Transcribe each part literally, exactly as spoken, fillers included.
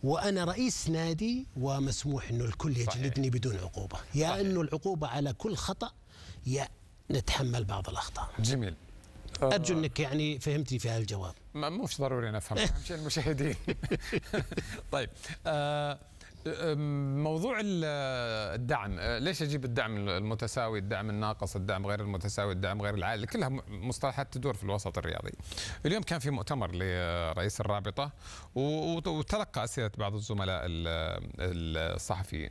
وأنا رئيس نادي ومسموح أنه الكل يجلدني بدون عقوبة، يا صحيح. أنه العقوبة على كل خطأ يا نتحمل بعض الأخطاء. جميل. أرجو أنك يعني فهمتني في هالجواب. ما مش ضروري أنا أفهم، أهم شيء المشاهدين. طيب آه موضوع الدعم، ليش أجيب الدعم المتساوي، الدعم الناقص، الدعم غير المتساوي، الدعم غير العادل، كلها مصطلحات تدور في الوسط الرياضي. اليوم كان في مؤتمر لرئيس الرابطة وتلقى أسئلة بعض الزملاء الصحفيين،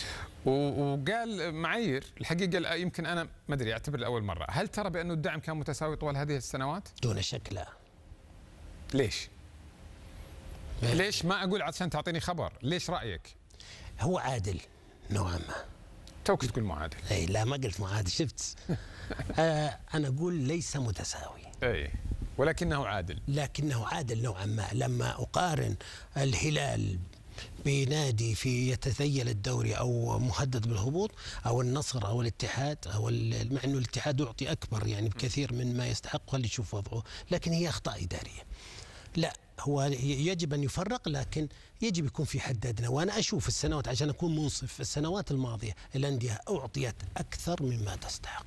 وقال معايير الحقيقة يمكن أنا ما أدري أعتبر لأول مرة. هل ترى بأنه الدعم كان متساوي طوال هذه السنوات؟ دون شك لا. ليش؟ ليش ما أقول عشان تعطيني خبر، ليش رأيك؟ هو عادل نوعا ما. توك تقول معادل. اي لا ما قلت معادل، شفت؟ آه انا اقول ليس متساوي. اي ولكنه عادل. لكنه عادل نوعا ما. لما اقارن الهلال بنادي في يتذيل الدوري او مهدد بالهبوط، او النصر او الاتحاد، او مع انه الاتحاد يعطي اكبر يعني بكثير من ما يستحق، اللي يشوف وضعه، لكن هي اخطاء اداريه. لا، هو يجب أن يفرق، لكن يجب يكون في حد أدنى. وأنا أشوف السنوات، عشان أكون منصف، السنوات الماضية الأندية أعطيت أكثر مما تستحق،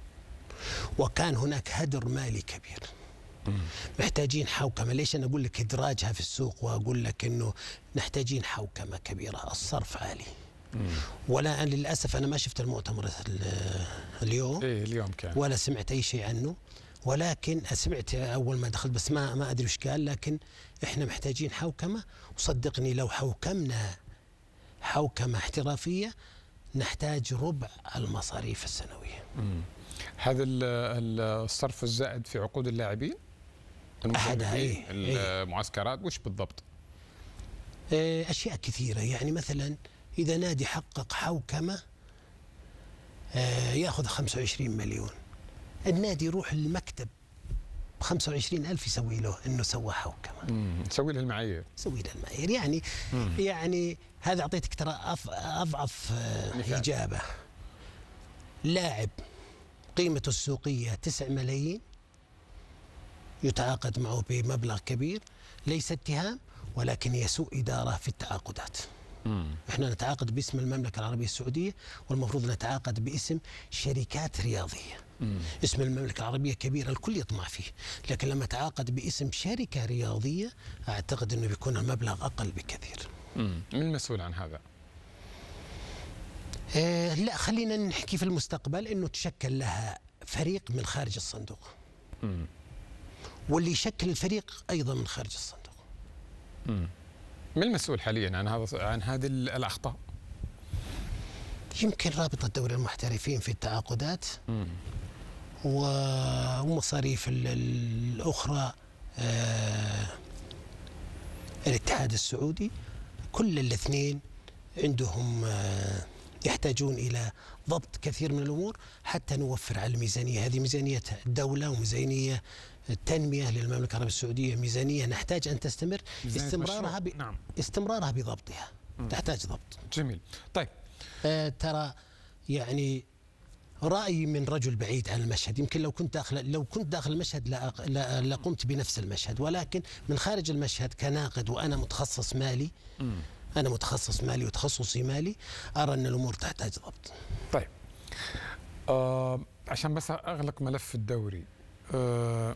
وكان هناك هدر مالي كبير. محتاجين حوكمة. ليش أنا أقول لك إدراجها في السوق، وأقول لك أنه نحتاجين حوكمة كبيرة. الصرف عالي. ولا للأسف أنا ما شفت المؤتمر اليوم. إيه اليوم كان. ولا سمعت أي شيء عنه، ولكن سمعت أول ما دخلت بس ما ما أدري وش قال. لكن إحنا محتاجين حوكمة، وصدقني لو حوكمنا حوكمة احترافية نحتاج ربع المصاريف السنوية. مم. هذا الصرف الزائد في عقود اللاعبين؟ أحدها إيه؟ المعسكرات وش بالضبط؟ أشياء كثيرة. يعني مثلا إذا نادي حقق حوكمة يأخذ خمسة وعشرين مليون، النادي يروح للمكتب خمسة وعشرين ألف يسوي له انه سوى حوكمه. يسوي له المعايير. يسوي له المعايير. يعني مم. يعني هذا اعطيتك ترى اضعف اجابه. لاعب قيمته السوقيه تسعة ملايين يتعاقد معه بمبلغ كبير، ليس اتهام ولكن هي سوء اداره في التعاقدات. مم. احنا نتعاقد باسم المملكه العربيه السعوديه، والمفروض نتعاقد باسم شركات رياضيه. مم. اسم المملكه العربيه كبير الكل يطمع فيه، لكن لما تعاقد باسم شركه رياضيه اعتقد انه بيكون المبلغ اقل بكثير. مم. من المسؤول عن هذا؟ اه لا، خلينا نحكي في المستقبل انه تشكل لها فريق من خارج الصندوق. مم. واللي يشكل الفريق ايضا من خارج الصندوق. مم. من المسؤول حاليا عن هذا عن هذه الاخطاء؟ يمكن رابطه دوري المحترفين في التعاقدات. مم. ومصاريف الاخرى آه الاتحاد السعودي. كل الاثنين عندهم آه يحتاجون الى ضبط كثير من الامور حتى نوفر على الميزانيه. هذه ميزانيه الدوله وميزانيه التنميه للمملكه العربيه السعوديه، ميزانيه نحتاج ان تستمر استمرارها ب... نعم. استمرارها بضبطها. مم. تحتاج ضبط. جميل. طيب آه ترى يعني رأيي من رجل بعيد عن المشهد، يمكن لو كنت داخل لو كنت داخل المشهد لا لقمت بنفس المشهد، ولكن من خارج المشهد كناقد وأنا متخصص مالي. م. أنا متخصص مالي وتخصصي مالي، أرى أن الأمور تحتاج ضبط. طيب آه عشان بس أغلق ملف الدوري، آه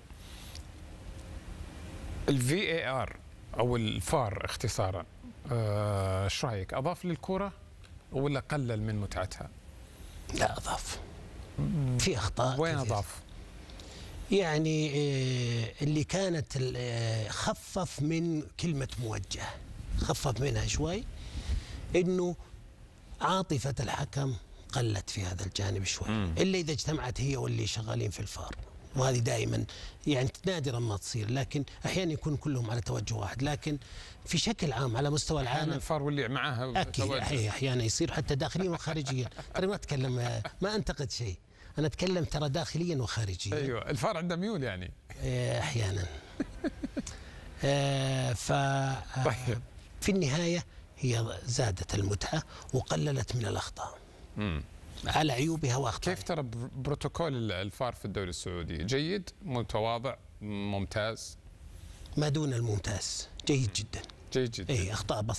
الفي اي ار أو الفار اختصارا، ايش آه رأيك؟ أضاف للكرة ولا قلل من متعتها؟ لا أضاف. في أخطاء. وين أضاف؟ يعني اللي كانت خفف من كلمة موجه، خفف منها شوي، إنه عاطفة الحكم قلت في هذا الجانب شوي. مم. إلا إذا اجتمعت هي واللي شغالين في الفار، وهذه دائما يعني نادرا ما تصير، لكن أحيانا يكون كلهم على توجه واحد. لكن في شكل عام على مستوى العالم الفار واللي معها أكيد أحيانا يصير حتى داخليا وخارجيا. ترى ما أتكلم ما أنتقد شيء، أنا أتكلم ترى داخليا وخارجيا. أيوة الفار عنده ميول يعني أحيانا. ف في النهاية هي زادت المتعة وقللت من الأخطاء. مم. على عيوبها واخطائها. كيف ترى بروتوكول الفار في الدوري السعودي؟ جيد، متواضع، ممتاز؟ ما دون الممتاز، جيد جدا. جيد جدا. اي اخطاء بسيطة.